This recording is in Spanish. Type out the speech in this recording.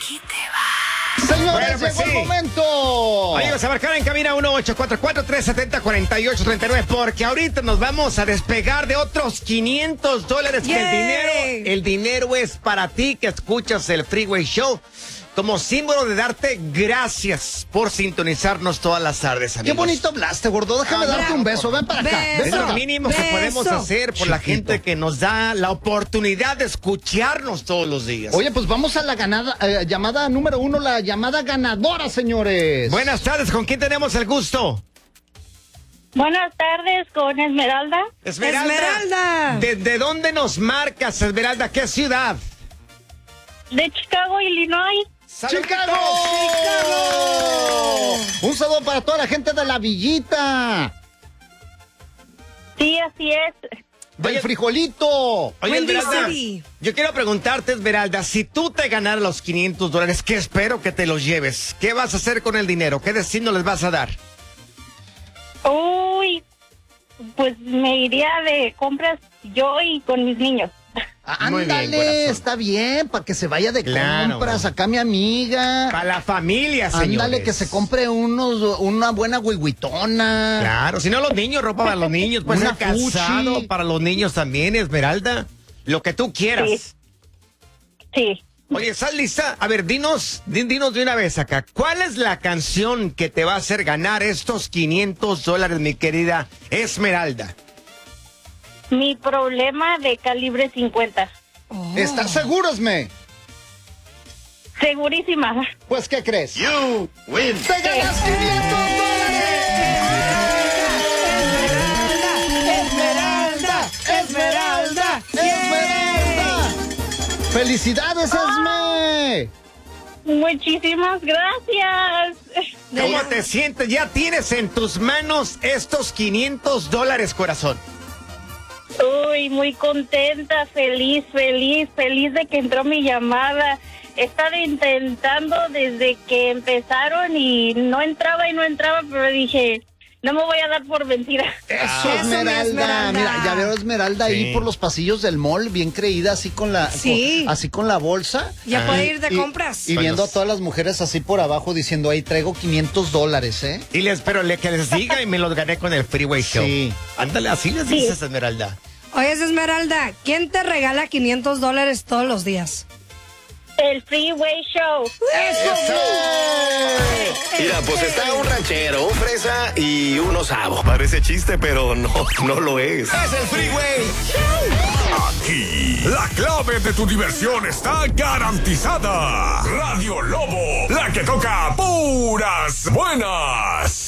aquí te va. Señores, llegó el momento. Amigos, a marcar en cabina 1-844-370-4839, porque ahorita nos vamos a despegar de otros $500. Que el dinero es para ti que escuchas el Freeway Show, como símbolo de darte gracias por sintonizarnos todas las tardes, amigos. Qué bonito hablaste, gordo. Déjame darte un beso. Ven para acá. Es lo mínimo que podemos hacer por la gente que nos da la oportunidad de escucharnos todos los días. Oye, pues vamos a la llamada número 1, la llamada ganadora, señores. Buenas tardes, ¿con quién tenemos el gusto? Buenas tardes, con Esmeralda. Esmeralda. ¿De dónde nos marcas, Esmeralda? ¿Qué ciudad? De Chicago, Illinois. ¡Chicago! Un saludo para toda la gente de la villita. Sí, así es. Del frijolito. Oye, Esmeralda, yo quiero preguntarte, Esmeralda, si tú te ganaras los $500, que espero que te los lleves, ¿qué vas a hacer con el dinero? ¿Qué destino les vas a dar? Uy, pues me iría de compras yo y con mis niños. Ándale, está bien, para que se vaya de compras, acá mi amiga. Para la familia, señores. Ándale, que se compre una buena huihuitona. Claro, si no los niños, ropa para los niños, puede ser calzado para los niños también, Esmeralda. Lo que tú quieras. Sí. Oye, ¿estás lista? A ver, dinos de una vez acá, ¿cuál es la canción que te va a hacer ganar estos $500, mi querida Esmeralda? Mi problema de calibre 50. ¿Estás seguro, Esme? Segurísima. Pues, ¿qué crees? You win. ¡Te ganas $500! ¡Esmeralda! ¡Esmeralda! ¡Esmeralda! ¡Felicidades, Esme! Muchísimas gracias. ¿Cómo te sientes? Ya tienes en tus manos estos $500, corazón. Uy, muy contenta, feliz de que entró mi llamada. He estado intentando desde que empezaron y no entraba, pero dije, no me voy a dar por vencida. Eso, Esmeralda. Mira, ya veo a Esmeralda ahí por los pasillos del mall, bien creída, así con la bolsa. Ya puede ir de compras. Y viendo a todas las mujeres así por abajo diciendo, ahí traigo $500, ¿eh? Y que les diga y me los gané con el Freeway Show. Sí. Ándale, así les dices, Esmeralda. Oye, Esmeralda, ¿quién te regala $500 todos los días? El Freeway Show. ¡Eso! Mira, pues está un ranchero, un fresa y un osavo. Parece chiste, pero no lo es. ¡Es el Freeway! Aquí, la clave de tu diversión está garantizada. Radio Lobo, la que toca puras buenas.